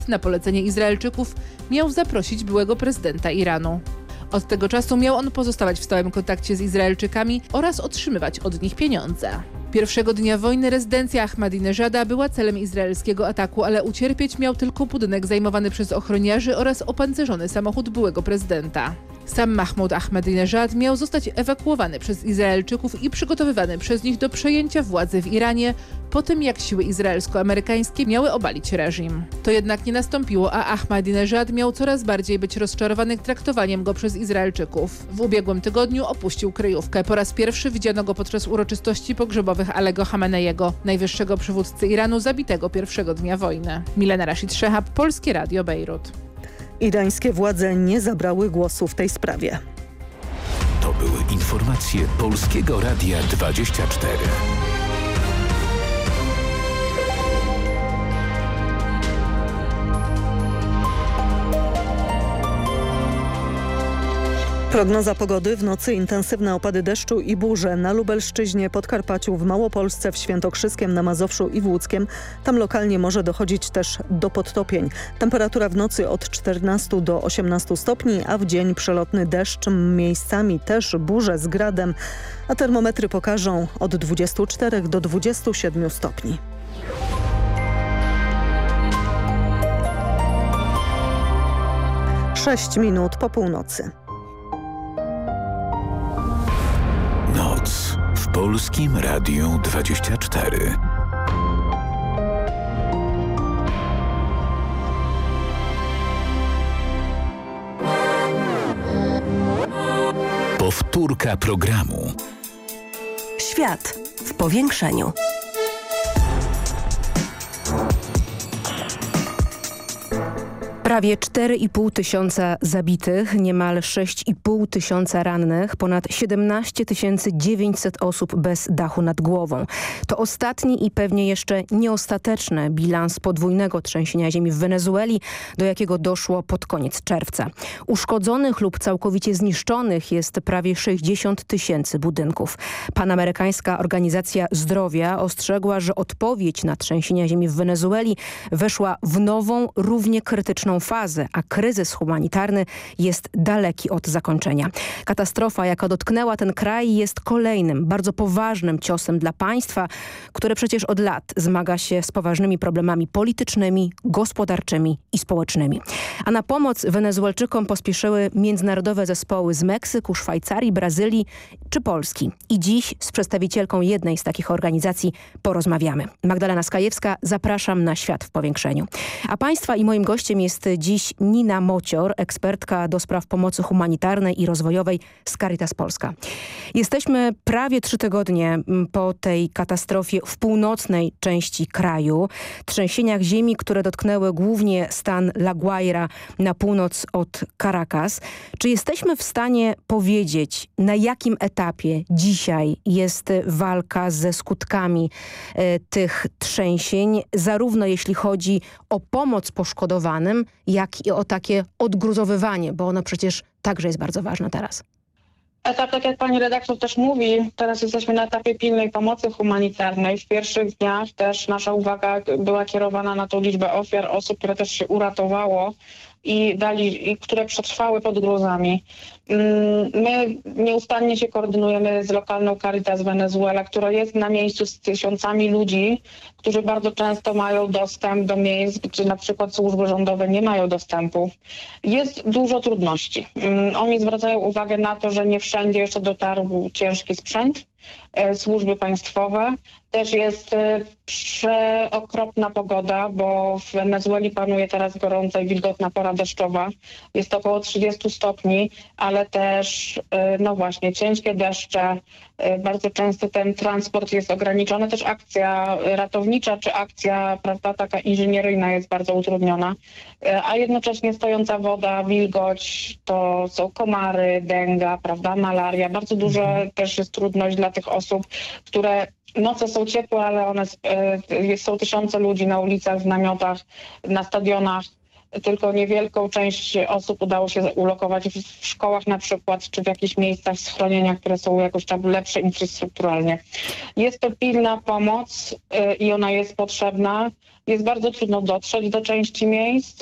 na polecenie Izraelczyków miał zaprosić byłego prezydenta Iranu. Od tego czasu miał on pozostawać w stałym kontakcie z Izraelczykami oraz otrzymywać od nich pieniądze. Pierwszego dnia wojny rezydencja Ahmadinejada była celem izraelskiego ataku, ale ucierpieć miał tylko budynek zajmowany przez ochroniarzy oraz opancerzony samochód byłego prezydenta. Sam Mahmoud Ahmadinejad miał zostać ewakuowany przez Izraelczyków i przygotowywany przez nich do przejęcia władzy w Iranie po tym, jak siły izraelsko-amerykańskie miały obalić reżim. To jednak nie nastąpiło, a Ahmadinejad miał coraz bardziej być rozczarowany traktowaniem go przez Izraelczyków. W ubiegłym tygodniu opuścił kryjówkę. Po raz pierwszy widziano go podczas uroczystości pogrzebowych Alego Khameneiego, najwyższego przywódcy Iranu zabitego pierwszego dnia wojny. Milena Rashid Szehab, Polskie Radio, Bejrut. Irańskie władze nie zabrały głosu w tej sprawie. To były informacje Polskiego Radia 24. Prognoza pogody: w nocy intensywne opady deszczu i burze na Lubelszczyźnie, Podkarpaciu, w Małopolsce, w Świętokrzyskiem, na Mazowszu i w Łódzkiem. Tam lokalnie może dochodzić też do podtopień. Temperatura w nocy od 14 do 18 stopni, a w dzień przelotny deszcz, miejscami też burze z gradem, a termometry pokażą od 24 do 27 stopni. Sześć minut po północy. Noc w Polskim Radiu 24. Powtórka programu. Świat w powiększeniu. Prawie 4,5 tysiąca zabitych, niemal 6,5 tysiąca rannych, ponad 17 900 osób bez dachu nad głową. To ostatni i pewnie jeszcze nieostateczny bilans podwójnego trzęsienia ziemi w Wenezueli, do jakiego doszło pod koniec czerwca. Uszkodzonych lub całkowicie zniszczonych jest prawie 60 tysięcy budynków. Panamerykańska Organizacja Zdrowia ostrzegła, że odpowiedź na trzęsienia ziemi w Wenezueli weszła w nową, równie krytyczną fazę, a kryzys humanitarny jest daleki od zakończenia. Katastrofa, jaka dotknęła ten kraj, jest kolejnym, bardzo poważnym ciosem dla państwa, które przecież od lat zmaga się z poważnymi problemami politycznymi, gospodarczymi i społecznymi. A na pomoc Wenezuelczykom pospieszyły międzynarodowe zespoły z Meksyku, Szwajcarii, Brazylii czy Polski. I dziś z przedstawicielką jednej z takich organizacji porozmawiamy. Magdalena Skajewska, zapraszam na Świat w powiększeniu. A państwa i moim gościem jest dziś Nina Mocior, ekspertka do spraw pomocy humanitarnej i rozwojowej z Caritas Polska. Jesteśmy prawie 3 tygodnie po tej katastrofie w północnej części kraju. Trzęsieniach ziemi, które dotknęły głównie stan La Guaira na północ od Caracas. Czy jesteśmy w stanie powiedzieć, na jakim etapie dzisiaj jest walka ze skutkami tych trzęsień, zarówno jeśli chodzi o pomoc poszkodowanym, jak i o takie odgruzowywanie, bo ono przecież także jest bardzo ważne teraz. Etap, tak jak pani redaktor też mówi, teraz jesteśmy na etapie pilnej pomocy humanitarnej. W pierwszych dniach też nasza uwaga była kierowana na tą liczbę ofiar, osób, które też się uratowało i które przetrwały pod gruzami. My nieustannie się koordynujemy z lokalną Caritas Venezuela, która jest na miejscu z tysiącami ludzi, którzy bardzo często mają dostęp do miejsc, gdzie na przykład służby rządowe nie mają dostępu. Jest dużo trudności. Oni zwracają uwagę na to, że nie wszędzie jeszcze dotarł ciężki sprzęt, służby państwowe. Też jest przeokropna pogoda, bo w Wenezueli panuje teraz gorąca i wilgotna pora deszczowa. Jest około 30 stopni, ale też no właśnie ciężkie deszcze. Bardzo często ten transport jest ograniczony. Też akcja ratownicza czy akcja, prawda, taka inżynieryjna jest bardzo utrudniona. A jednocześnie stojąca woda, wilgoć, to są komary, denga, prawda, malaria. Bardzo dużo też jest trudność dla tych osób, które noce są ciepłe, ale są tysiące ludzi na ulicach, w namiotach, na stadionach. tylko niewielką część osób udało się ulokować w szkołach na przykład, czy w jakichś miejscach schronienia, które są jakoś tam lepsze infrastrukturalnie. Jest to pilna pomoc i ona jest potrzebna. Jest bardzo trudno dotrzeć do części miejsc.